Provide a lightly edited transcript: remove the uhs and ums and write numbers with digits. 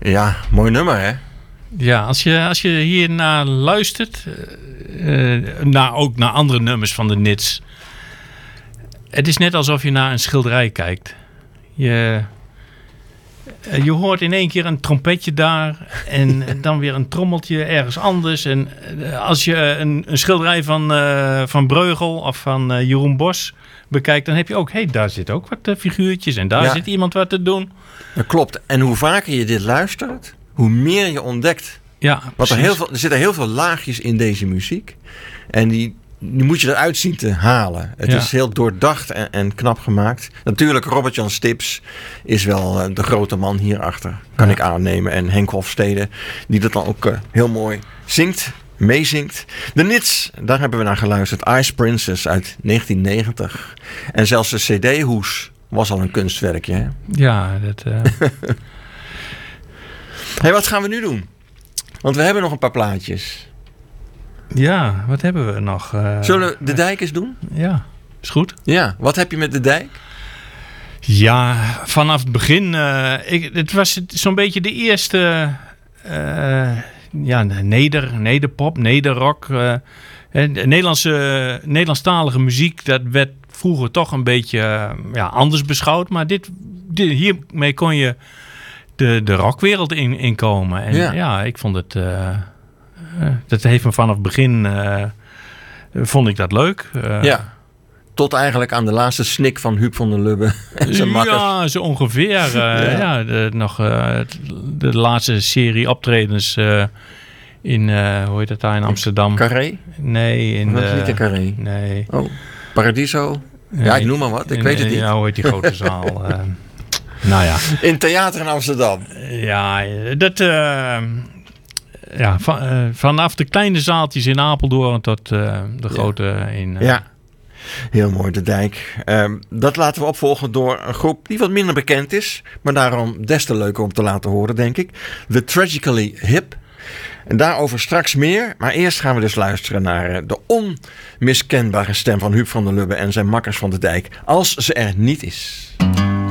Ja, mooi nummer, hè? Ja, als je hiernaar luistert, ook naar andere nummers van de Nits. Het is net alsof je naar een schilderij kijkt. Je hoort in één keer een trompetje daar en dan weer een trommeltje ergens anders. En als je een schilderij van Breugel of van Jeroen Bos bekijkt, dan heb je ook, daar zitten ook wat figuurtjes en daar zit iemand wat te doen. Dat klopt. En hoe vaker je dit luistert, hoe meer je ontdekt. Ja, want er zitten heel veel laagjes in deze muziek. En die moet je eruit zien te halen. Het is heel doordacht en knap gemaakt. Natuurlijk, Robert-Jan Stips is wel de grote man hierachter. Kan ik aannemen. En Henk Hofstede, die dat dan ook heel mooi meezingt. De Nits, daar hebben we naar geluisterd. Ice Princess uit 1990. En zelfs de CD-hoes was al een kunstwerkje. Hè? Ja, dat... Hey, wat gaan we nu doen? Want we hebben nog een paar plaatjes. Ja, wat hebben we nog? Zullen we De Dijk eens doen? Ja, is goed. Ja, wat heb je met De Dijk? Ja, vanaf het begin. Het was zo'n beetje de eerste nederpop, nederrock. Nederlandstalige muziek, dat werd vroeger toch een beetje anders beschouwd. Maar hiermee kon je de rockwereld inkomen. En ik vond het... dat heeft me vanaf het begin... vond ik dat leuk. Tot eigenlijk aan de laatste snik van Huub van der Lubbe en zijn makkers. Ja, zo ongeveer. De laatste serie optredens in... hoe heet dat daar in Amsterdam? Carré? Nee. Dat is niet de Carré? Nee. Oh, Paradiso? Ja, ik noem maar wat. Ik weet het niet. Ja, hoe heet die grote zaal? Nou ja. In Theater in Amsterdam. Ja, dat... vanaf de kleine zaaltjes in Apeldoorn tot de grote in... Heel mooi, De Dijk. Dat laten we opvolgen door een groep die wat minder bekend is. Maar daarom des te leuker om te laten horen, denk ik. The Tragically Hip. En daarover straks meer. Maar eerst gaan we dus luisteren naar de onmiskenbare stem van Huub van der Lubbe en zijn makkers van De Dijk. Als ze er niet is.